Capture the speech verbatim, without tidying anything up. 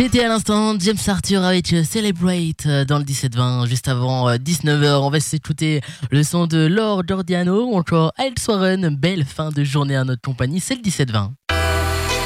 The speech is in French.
C'était à l'instant James Arthur avec euh, Celebrate euh, dans le dix-sept vingt. Juste avant euh, dix-neuf heures, on va s'écouter le son de Laure Giordano ou encore Ed Soren. Belle fin de journée à notre compagnie, c'est le dix-sept vingt.